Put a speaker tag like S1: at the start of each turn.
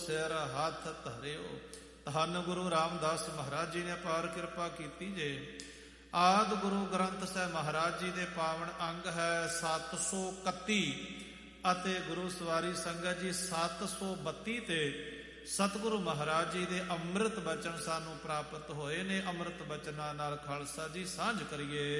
S1: ਸਿਰ ਹੱਥ ਧਰਿਓ। ਧੰਨ ਗੁਰੂ ਰਾਮਦਾਸ ਮਹਾਰਾਜ ਜੀ ਨੇ ਅਪਾਰ ਕਿਰਪਾ ਕੀਤੀ ਜੇ। ਆਦਿ ਗੁਰੂ ਗ੍ਰੰਥ ਸਾਹਿਬ ਮਹਾਰਾਜ ਜੀ ਦੇ ਪਾਵਨ ਅੰਗ ਹੈ 731 ਅਤੇ ਗੁਰੂ ਸਵਾਰੀ ਸੰਗਤ ਜੀ 732 ਤੇ ਸਤਿਗੁਰੂ ਮਹਾਰਾਜ ਜੀ ਦੇ ਅੰਮ੍ਰਿਤ ਬਚਨ ਸਾਨੂੰ ਪ੍ਰਾਪਤ ਹੋਏ ਨੇ। ਅੰਮ੍ਰਿਤ ਬਚਨਾਂ ਨਾਲ ਖਾਲਸਾ ਜੀ ਸਾਂਝ ਕਰੀਏ।